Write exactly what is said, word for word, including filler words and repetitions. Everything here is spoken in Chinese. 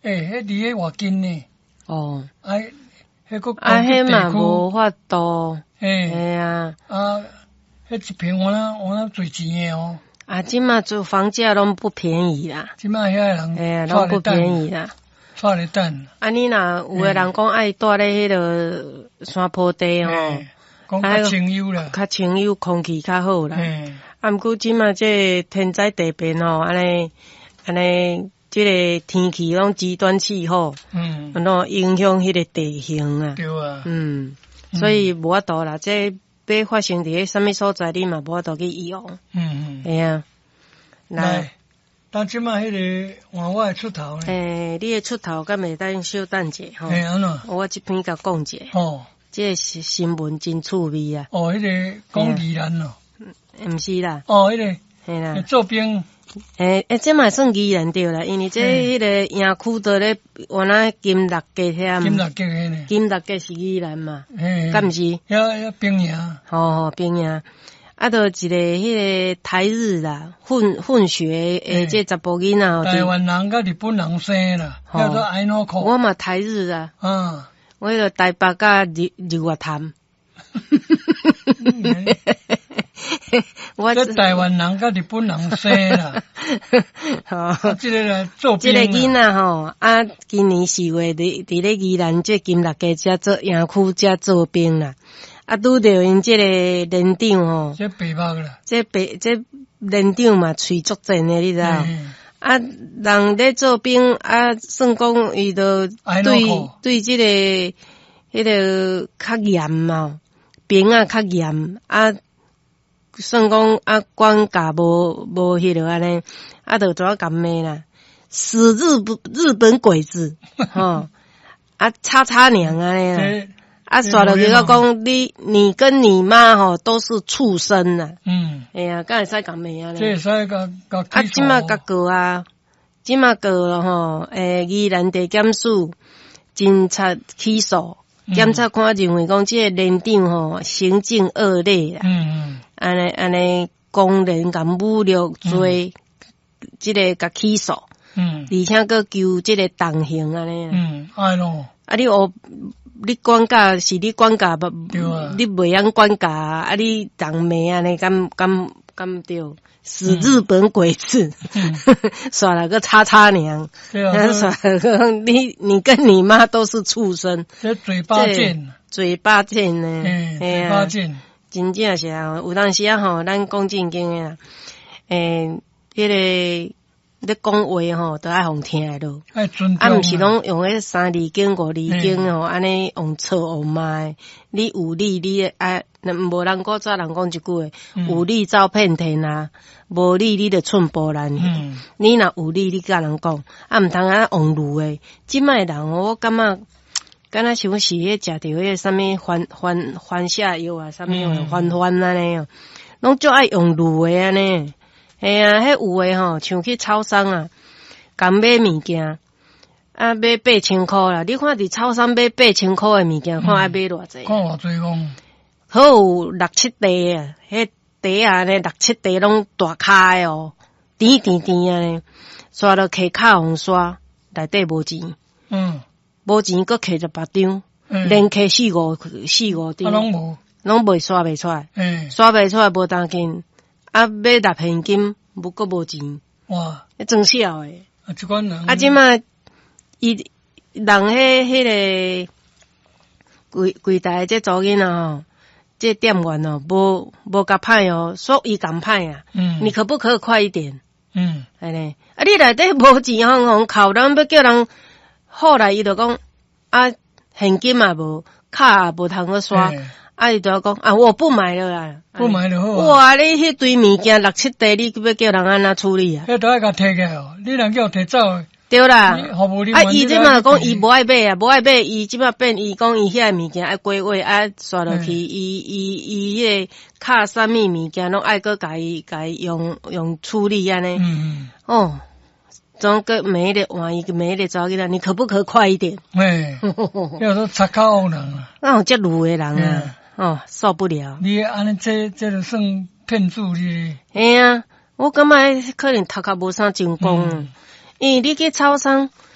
诶，迄离迄偌近呢。 哦， 啊，迄个啊，迄嘛无法度。 诶， 系啊， 啊，迄一平我那我那最钱诶哦。 啊，即嘛做房价拢不便宜啦。 即嘛遐人， 哎呀，拢不便宜啦。 错咧等。 啊，你若有诶人讲爱住咧迄个山坡地吼， 讲较清幽啦， 较清幽，空气较好啦。啊，毋过即嘛这天灾地变吼，安尼安尼，即个天气拢极端气候，嗯，喏影响迄个地形啊。 对啊。嗯， 所以无法度啦，这要发生伫迄什么所在，你嘛无法度去用。嗯嗯。哎呀， 来，当即马迄个换我诶出头呢？ 诶，你诶出头敢袂当小等者吼？ 嘿，安怎？ 我即篇甲讲者。哦。这个新闻真趣味啊！ 哦，迄个讲宜兰咯。 毋是啦。 哦，迄个。 嘿啦。 做兵。 诶诶，这嘛算宜兰对啦，因为这迄个营区都咧原来金六街遐。 金六街迄呢？ 金六街是宜兰嘛？嘿。敢毋是？ 遐遐兵营。 吼吼，兵营。啊，就一个迄个台日啦，混混血诶，这查甫囡仔。 台湾人甲日本人生啦，叫做爱诺科。 我嘛台日啊。啊。我迄个台北甲日日月潭。 我这台湾人甲日本人生啦。吼，即个来做兵。即个囡仔吼，啊，今年四月伫伫咧宜兰这金六街遮做营区遮做兵啦。啊，拄着因即个连长吼， 这白目啦， 这白这连长嘛，喙足贱诶，你知道？啊，人咧做兵啊，算讲伊就对对即个迄个较严嘛，兵啊较严啊，算讲啊管教无无迄落安尼，啊，就怎啊讲骂啦，死日不日本鬼子，吼，啊叉叉娘安尼啦。啊，刷落去个讲你，你跟你妈吼都是畜生呐。嗯，哎呀，敢会使讲咩啊？ 这会使甲甲啊，即马甲告啊，即马告了吼，诶，宜兰地检署侦查起诉，检察官认为讲即个连长吼行径恶劣啦。嗯嗯。安尼安尼，公然甲侮辱罪，即个甲起诉。嗯。而且佫求即个动刑安尼。 嗯，哎咯。 啊，你学。你管教是你管教，你袂晓管教啊！你当妹安尼，敢敢敢对？死日本鬼子，耍了个叉叉娘，耍了个你你跟你妈都是畜生， 这嘴巴贱， 嘴巴贱呢， 嘴巴贱， 真正是啊！有当时啊吼，咱讲正经诶啦，诶，迄个。咧讲话吼，都爱互听咯。 爱尊重。 啊，毋是拢用迄三字经、五字经吼，安尼用错用骂。你有理，你爱，无人古早人讲一句话：有理走遍天下，无理你就寸步难行。你若有理，你甲人讲，啊，毋通啊妄语诶。即摆人，我感觉，敢若像是迄食着迄啥物番番番下药啊，啥物番番安尼哦，拢足爱用语诶安尼。嘿啊，迄有诶吼，像去超商啊，共买物件，啊买八千箍啦。你看伫超商买八千箍诶物件，看爱买偌济？ 看偌济讲？ 好有六七袋啊，迄袋啊呢，六七袋拢大卡诶哦，甜甜甜啊呢，刷到摕卡红刷，内底无钱。嗯。无钱，搁摕一百张，连摕四五四五张。啊， 拢无， 拢袂刷袂出来。嗯。刷袂出来无当紧。啊，买拿现金，无阁无钱，哇！装笑诶。 啊，即款人。 啊，即马伊人迄迄个柜柜台这查囡仔吼，这店员哦，无无甲歹哦，说伊共歹啊。嗯。你可不可以快一点？嗯。安尼，啊，你内底无钱吼，互扣，咱要叫人后来伊就讲啊，现金嘛无，卡也无通去刷。啊！伊就讲啊，我不买了啦， 不买就好啊。 哇！你迄堆物件六七袋，你要叫人安怎处理啊？ 迄都爱甲摕起来哦，你若叫摕走。 对啦，啊！伊即马讲伊无爱买啊，无爱买，伊即马变伊讲伊遐物件爱过位，爱刷落去，伊伊伊迄个卡啥物物件拢爱搁甲伊甲伊用用处理安尼。嗯嗯。哦，总个每一个换一个每一个查囡仔，你可不可快一点？ 哎，要说插口恶人啊， 那有遮鲁诶人啊。哦，受不了！ 你安尼这这就算骗子哩？ 哎呀，我感觉可能读较无啥成功，嗯、因为你去超商，